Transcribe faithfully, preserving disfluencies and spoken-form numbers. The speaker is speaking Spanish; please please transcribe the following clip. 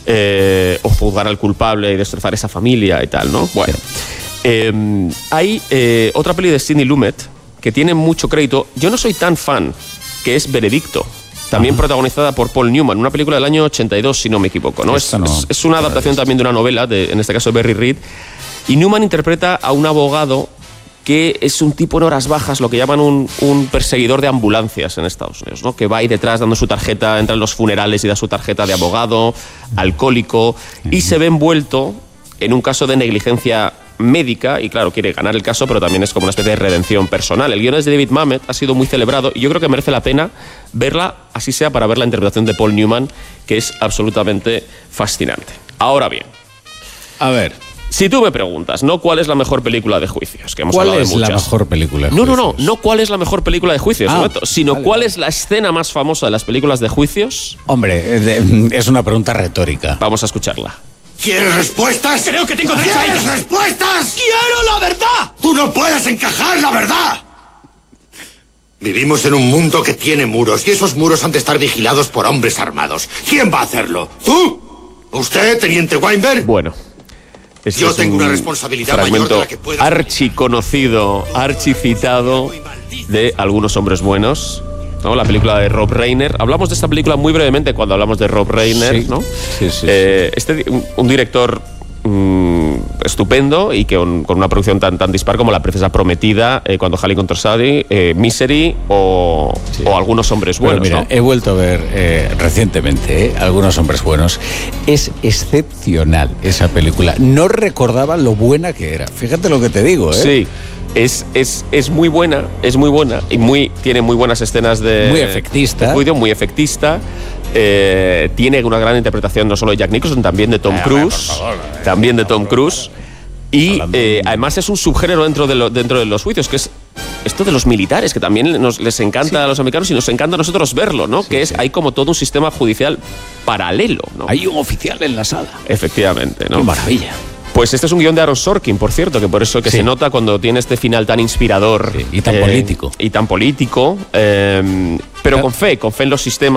eh, o juzgar al culpable y destrozar esa familia y tal, ¿no? Bueno, eh, hay eh, otra peli de Sidney Lumet que tiene mucho crédito. Yo no soy tan fan, que es Veredicto, también Ajá. protagonizada por Paul Newman, una película del año ochenta y dos, si no me equivoco, ¿no? Es, no es, es una adaptación también de una novela, de, en este caso de Berry Reed, y Newman interpreta a un abogado que es un tipo en horas bajas, lo que llaman un, un perseguidor de ambulancias en Estados Unidos, ¿no? Que va ahí detrás dando su tarjeta, entra en los funerales y da su tarjeta de abogado, alcohólico, uh-huh. y se ve envuelto en un caso de negligencia médica, y claro, quiere ganar el caso, pero también es como una especie de redención personal. El guion es de David Mamet, ha sido muy celebrado, y yo creo que merece la pena verla, así sea para ver la interpretación de Paul Newman, que es absolutamente fascinante. Ahora bien, a ver, si tú me preguntas, no cuál es la mejor película de juicios, que hemos ¿cuál hablado es de muchas. la mejor película de no, juicios? No, no, no cuál es la mejor película de juicios, ah, momento, sino vale, cuál vale. es la escena más famosa de las películas de juicios. Hombre, es una pregunta retórica. Vamos a escucharla. ¿Quieres respuestas? Creo que tengo derecho a ellas. ¿Quieres respuestas? ¡Quiero la verdad! ¡Tú no puedes encajar la verdad! Vivimos en un mundo que tiene muros, y esos muros han de estar vigilados por hombres armados. ¿Quién va a hacerlo? ¿Tú? ¿Usted, teniente Weinberg? Bueno, este yo es tengo un una responsabilidad fragmento mayor de la que puedo... archiconocido, archicitado de Algunos hombres buenos, ¿no? La película de Rob Reiner. Hablamos de esta película muy brevemente cuando hablamos de Rob Reiner, sí, ¿no? Sí, sí, eh, este, un, un director mmm, estupendo y que un, con una producción tan, tan dispar como La princesa prometida, eh, Cuando Halley encontró a Sally, eh, Misery o, sí. o Algunos hombres buenos. Pero mira, ¿no? he vuelto a ver eh, recientemente eh, Algunos hombres buenos. Es excepcional esa película. No recordaba lo buena que era. Fíjate lo que te digo, ¿eh? Sí. Es, es, es muy buena, es muy buena y muy, tiene muy buenas escenas de... Muy efectista. De muy efectista. Eh, tiene una gran interpretación no solo de Jack Nicholson, también de Tom eh, Cruise. Por favor, eh, también de Tom Cruise. Y eh, de... además es un subgénero dentro de, lo, dentro de los juicios, que es esto de los militares, que también nos, les encanta sí. a los americanos y nos encanta a nosotros verlo, ¿no? Sí, que es, sí. hay como todo un sistema judicial paralelo, ¿no? Hay un oficial en la sala. Efectivamente, ¿no? ¡Qué maravilla! Pues este es un guión de Aaron Sorkin, por cierto, que por eso que sí. se nota cuando tiene este final tan inspirador. Sí, y tan eh, político. Y tan político, eh, pero con fe, con fe en los sistemas